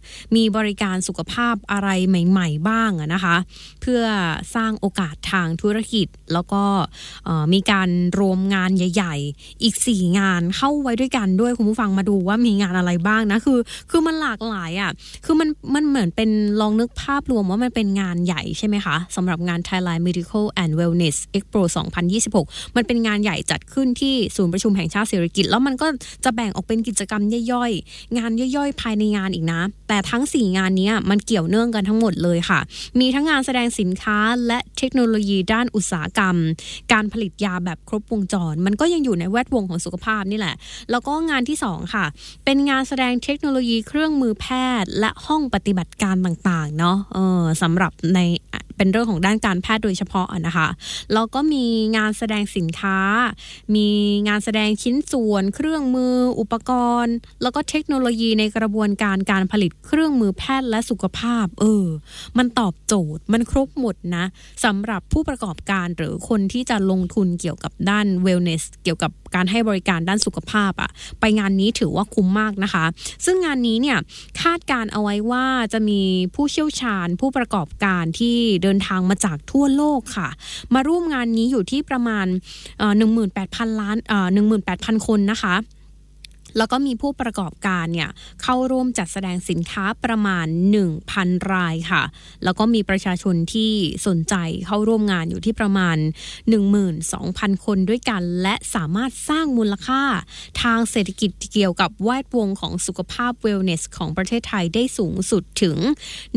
มีบริการสุขภาพอะไรใหม่ๆบ้างนะคะเพื่อสร้างโอกาสทางธุรกิจแล้วก็มีการรวมงานใหญ่ๆอีก4งานเข้าไว้ด้วยกันด้วยคุณผู้ฟังมาดูว่ามีงานอะไรบ้างนะคือมันหลากหลายอ่ะคือมันเหมือนเป็นลองนึกภาพรวมว่ามันเป็นงานใหญ่ใช่ไหมคะสำหรับงาน Thailand Medical and Wellness Expo 2026มันเป็นงานใหญ่จัดขึ้นที่ศูนย์ประชุมแห่งชาติสิริกิติ์แล้วมันก็จะแบ่งออกเป็นกิจกรรมย่อยๆงานย่อยๆภายในงานอีกนะแต่ทั้ง4งานนี้มันเกี่ยวเนื่องกันทั้งหมดเลยค่ะมีทั้งงานแสดงสินค้าและเทคโนโลยีด้านอุตสาหกรรมการผลิตยาแบบครบวงจรมันก็ยังอยู่ในแวดวงของสุขภาพนี่แหละแล้วก็งานที่2ค่ะเป็นงานแสดงเทคโนโลยีเครื่องมือแพทย์และห้องปฏิบัติการต่างๆเนาะสำหรับในเป็นเรื่องของด้านการแพทย์โดยเฉพาะนะคะแล้วก็มีงานแสดงสินค้ามีงานแสดงชิ้นส่วนเครื่องมืออุปกรณ์แล้วก็เทคโนโลยีในกระบวนการการผลิตเครื่องมือแพทย์และสุขภาพมันตอบโจทย์มันครบหมดนะสำหรับผู้ประกอบการหรือคนที่จะลงทุนเกี่ยวกับด้าน wellness เกี่ยวกับการให้บริการด้านสุขภาพไปงานนี้ถือว่าคุ้มมากนะคะซึ่งงานนี้เนี่ยคาดการเอาไว้ว่าจะมีผู้เชี่ยวชาญผู้ประกอบการที่เดินทางมาจากทั่วโลกค่ะมาร่วมงานนี้อยู่ที่ประมาณ18,000 คนนะคะแล้วก็มีผู้ประกอบการเนี่ยเข้าร่วมจัดแสดงสินค้าประมาณ 1,000 รายค่ะแล้วก็มีประชาชนที่สนใจเข้าร่วมงานอยู่ที่ประมาณ 12,000 คนด้วยกันและสามารถสร้างมูลค่าทางเศรษฐกิจเกี่ยวกับแวดวงของสุขภาพ wellness ของประเทศไทยได้สูงสุดถึง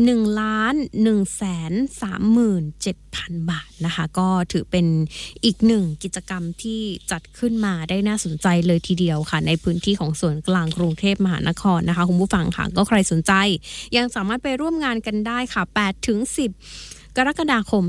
1,137,000 บาทนะคะก็ถือเป็นอีกหนึ่งกิจกรรมที่จัดขึ้นมาได้น่าสนใจเลยทีเดียวค่ะในพื้นที่ของส่วนกลางกรุงเทพมหานครนะคะคุณผู้ฟังค่ะก็ใครสนใจยังสามารถไปร่วมงานกันได้ค่ะ 8-10 กรกฎาคม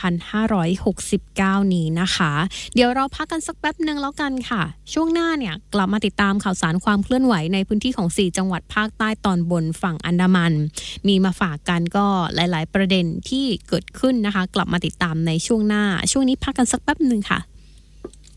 2569 นี้นะคะเดี๋ยวเราพักกันสักแป๊บนึงแล้วกันค่ะช่วงหน้าเนี่ยกลับมาติดตามข่าวสารความเคลื่อนไหวในพื้นที่ของ4จังหวัดภาคใต้ตอนบนฝั่งอันดามันมีมาฝากกันก็หลายๆประเด็นที่เกิดขึ้นนะคะกลับมาติดตามในช่วงหน้าช่วงนี้พักกันสักแป๊บนึงค่ะ